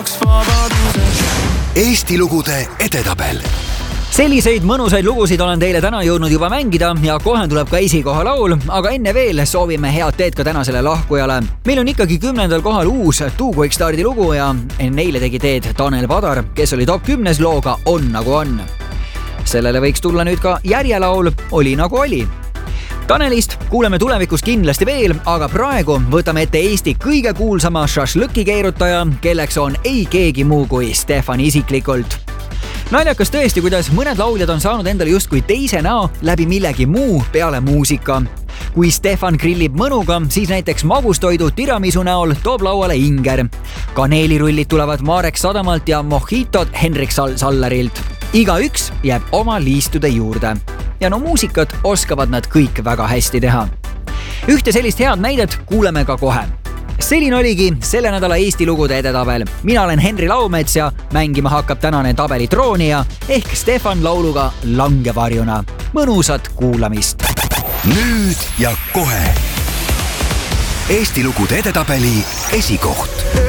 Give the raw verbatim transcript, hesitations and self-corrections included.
Eesti lugude edetabel. Selliseid mõnusaid lugusid olen teile täna jõudnud juba mängida ja kohe tuleb ka esikoha laul, aga enne veel soovime head teed ka tänasele lahkujale. Meil on ikkagi kümnendal kohal uus Two Quick Stardi lugu ja neile tegi teed Tanel Padar, kes oli top kümnes looga On nagu on. Sellele võiks tulla nüüd ka järjelaul Oli nagu oli. Tanelist kuuleme tulevikus kindlasti veel, aga praegu võtame ette Eesti kõige kuulsama šašlõki keerutaja, kelleks on ei keegi muu kui Stefan isiklikult. Naljakas tõesti, kuidas mõned lauljad on saanud endale justkui teise näo läbi millegi muu peale muusika. Kui Stefan grillib mõnuga, siis näiteks magustoidu tiramisu näol toob lauale Inger. Kaneelirullid tulevad Marek Sadamalt ja Mojitod Henrik Sallerilt. Iga üks jääb oma liistude juurde. Ja no muusikat oskavad nad kõik väga hästi teha. Ühte sellist head näidet kuuleme ka kohe. Selline oligi selle nädala Eesti lugude edetabel. Mina olen Henri Laumets ja mängima hakkab tänane tabeli troonija ehk Stefan lauluga Langevarjuna. Mõnusat kuulamist. Nüüd ja kohe Eesti lugude edetabeli esikoht.